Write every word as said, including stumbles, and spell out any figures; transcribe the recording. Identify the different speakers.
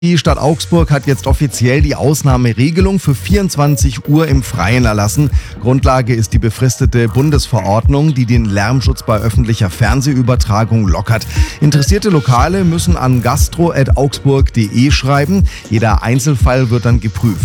Speaker 1: Die Stadt Augsburg hat jetzt offiziell die Ausnahmeregelung für vierundzwanzig Uhr im Freien erlassen. Grundlage ist die befristete Bundesverordnung, die den Lärmschutz bei öffentlicher Fernsehübertragung lockert. Interessierte Lokale müssen an gastro at augsburg punkt de schreiben. Jeder Einzelfall wird dann geprüft.